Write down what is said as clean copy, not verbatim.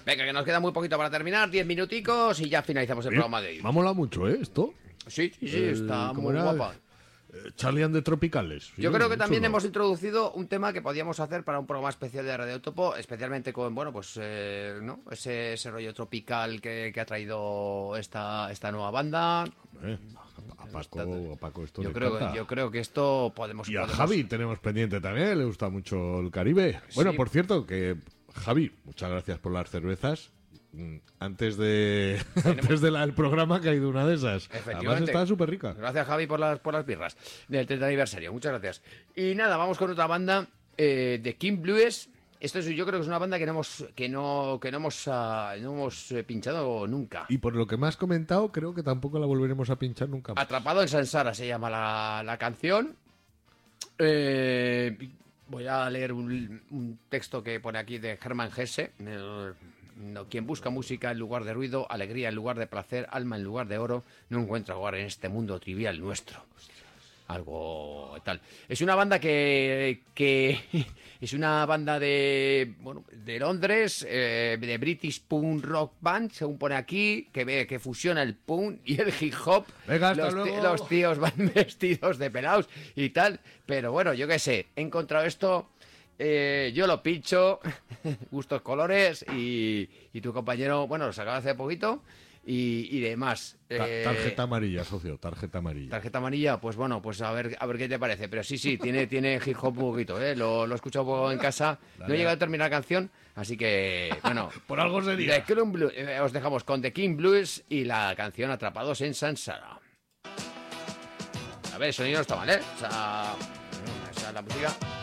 Venga, que nos queda muy poquito para terminar, 10 minuticos y ya finalizamos el programa de hoy. Me ha molado mucho, esto. Sí, está ¿cómo muy era? guapa. Charlie and the Tropicales. Yo Sí, creo que muy también chulo. hemos introducido un tema que podíamos hacer para un programa especial de Radio Topo, especialmente con, bueno, pues, ¿no? Ese rollo tropical que ha traído esta nueva banda. A Paco esto Yo le creo, encanta. yo creo que esto podemos... Y a podemos- Javi tenemos pendiente también, le gusta mucho el Caribe. Bueno, Sí. por cierto, que Javi, muchas gracias por las cervezas. Antes del programa ha caído una de esas. Además Efectivamente. está súper rica. Gracias, Javi, por las birras del 30 aniversario. Muchas gracias. Y nada, vamos con otra banda de King Blues. Esto yo creo que es una banda que no hemos pinchado nunca. Y por lo que me has comentado, creo que tampoco la volveremos a pinchar nunca más. Atrapado en Sansara se llama la canción. Voy a leer un texto que pone aquí de Hermann Hesse. Quien busca música en lugar de ruido, alegría en lugar de placer, alma en lugar de oro, no encuentra hogar en este mundo trivial nuestro. Algo tal. Es una banda que es una banda de Londres, de British Punk Rock Band, según pone aquí, que fusiona el punk y el hip hop. Venga, hasta luego. Los tíos van vestidos de pelados y tal, pero bueno, yo qué sé, he encontrado esto. Yo lo pincho, gustos colores y tu compañero, bueno, lo sacaba hace poquito y demás. Tarjeta amarilla, socio, tarjeta amarilla. Tarjeta amarilla, pues bueno, pues a ver qué te parece. Pero sí, tiene hip hop un poquito, lo he escuchado un poco en casa. No he llegado a terminar la canción, así que, bueno. Por algo sería. The King Blues, os dejamos con The King Blues y la canción Atrapados en Sansara. A ver, el sonido no está mal, ¿eh? Esa es la música.